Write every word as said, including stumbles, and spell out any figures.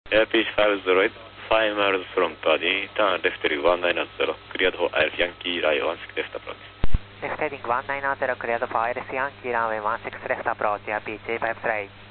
Air pitch five zero eight, five miles from Pardee, turn left heading one nine zero, cleared for Iris Yankee Runway one six left approach. Left heading one nine zero, cleared for Iris Yankee Runway one six left approach, Air pitch five zero eight.